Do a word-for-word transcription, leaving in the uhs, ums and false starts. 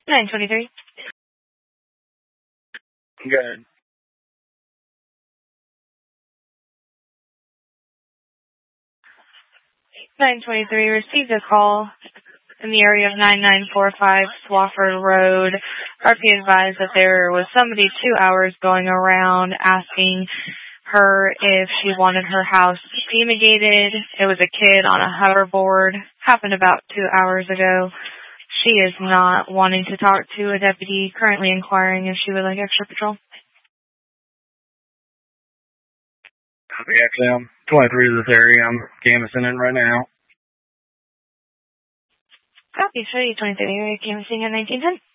nine twenty-three. Good. nine twenty-three, received a call in the area of nine nine four five Swafford Road. R P advised that there was somebody two hours going around asking her if she wanted her house fumigated. It was a kid on a hoverboard. Happened about two hours ago. She is not wanting to talk to a deputy, currently inquiring if she would like extra patrol. Copy X M. twenty-three to this area. I'm canvassing it right now. Copy, three twenty-three area canvassing at nineteen ten.